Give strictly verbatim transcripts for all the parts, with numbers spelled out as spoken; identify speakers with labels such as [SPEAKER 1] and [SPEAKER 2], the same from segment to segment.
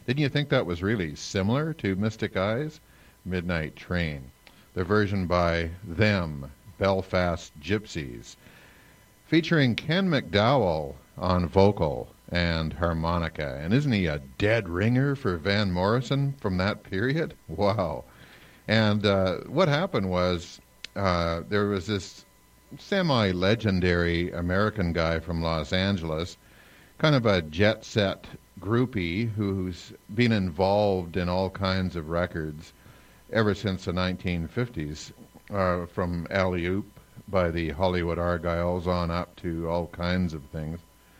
[SPEAKER 1] Didn't you think that was really similar to Mystic Eyes? Midnight Train. The version by Them, Belfast Gypsies, featuring Ken McDowell on vocal and harmonica. And isn't he a dead ringer for Van Morrison from that period? Wow. And uh, what happened was uh, there was this semi-legendary American guy from Los Angeles, kind of a jet-set groupie who's been involved in all kinds of records ever since the nineteen fifties, uh, from Alley-Oop by the Hollywood Argyles on up to all kinds of things.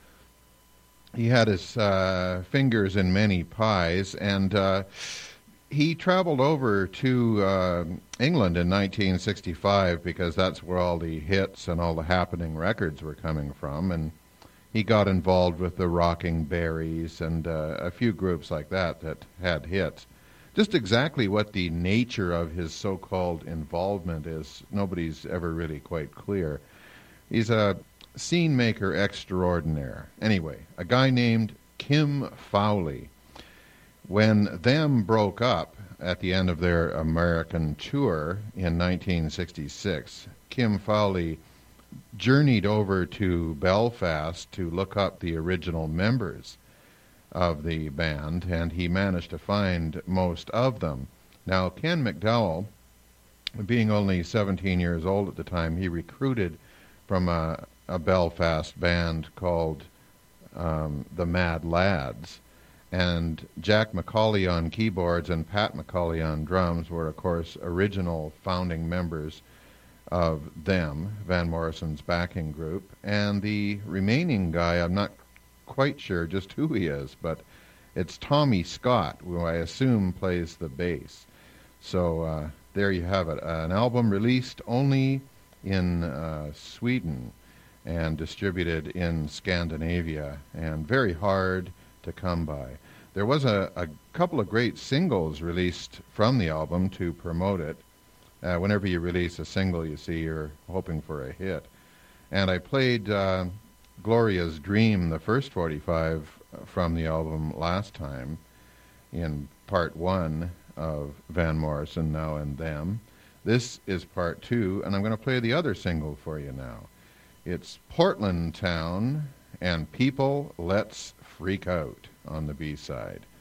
[SPEAKER 1] He had his uh, fingers in many pies, and uh, he traveled over to uh, England in nineteen sixty-five because that's where all the hits and all the happening records were coming from, and he got involved with the Rocking Berries and uh, a few groups like that that had hits. Just exactly what the nature of his so-called involvement is, nobody's ever really quite clear. He's a scene maker extraordinaire. Anyway, a guy named Kim Fowley. When Them broke up at the end of their American tour in nineteen sixty-six, Kim Fowley journeyed over to Belfast to look up the original members of the band, and he managed to find most of them. Now, Ken McDowell, being only seventeen years old at the time, he recruited from a, a Belfast band called um, the Mad Lads, and Jack McCauley on keyboards and Pat McCauley on drums were, of course, original founding members of Them, Van Morrison's backing group, and the remaining guy, I'm not quite sure just who he is, but it's Tommy Scott, who I assume plays the bass. So uh, there you have it, uh, an album released only in uh, Sweden and distributed in Scandinavia, and very hard to come by. There was a, a couple of great singles released from the album to promote it. Uh, whenever you release a single, you see you're hoping for a hit. And I played uh, Gloria's Dream, the first forty-five from the album last time, in part one of Van Morrison, Now and Them. This is part two, and I'm going to play the other single for you now. It's Portland Town and People Let's Freak Out on the B-side.